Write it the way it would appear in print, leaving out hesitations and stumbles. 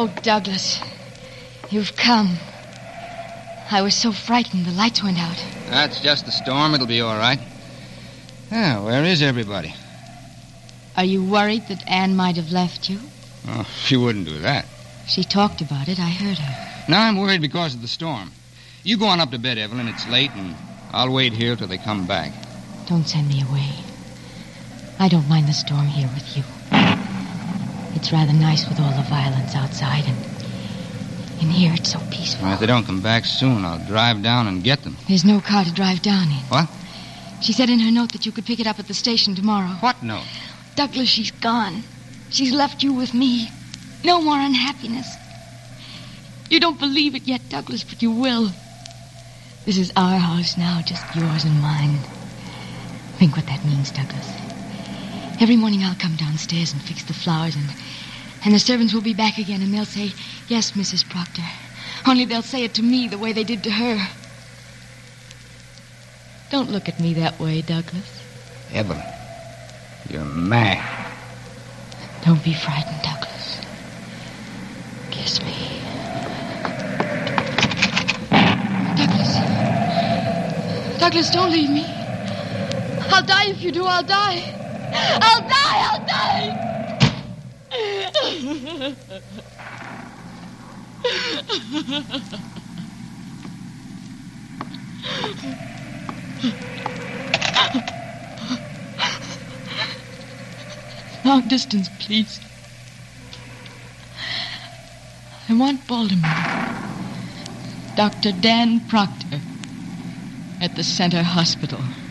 Oh, Douglas, you've come. I was so frightened the lights went out. That's just the storm. It'll be all right. Yeah, where is everybody? Are you worried that Anne might have left you? Oh, she wouldn't do that. She talked about it. I heard her. Now I'm worried because of the storm. You go on up to bed, Evelyn. It's late, and I'll wait here till they come back. Don't send me away. I don't mind the storm here with you. It's rather nice with all the violence outside, and in here it's so peaceful. Well, if they don't come back soon, I'll drive down and get them. There's no car to drive down in. What? She said in her note that you could pick it up at the station tomorrow. What note? Douglas, she's gone. She's left you with me. No more unhappiness. You don't believe it yet, Douglas, but you will. This is our house now, just yours and mine. Think what that means, Douglas. Every morning I'll come downstairs and fix the flowers, and the servants will be back again, and they'll say, "Yes, Mrs. Proctor." Only they'll say it to me the way they did to her. Don't look at me that way, Douglas. Evelyn, you're mad. Don't be frightened, Douglas. Kiss me. Douglas, don't leave me. I'll die if you do. I'll die. I'll die. I'll die. Long distance, please. I want Baltimore. Dr. Dan Proctor at the Center Hospital.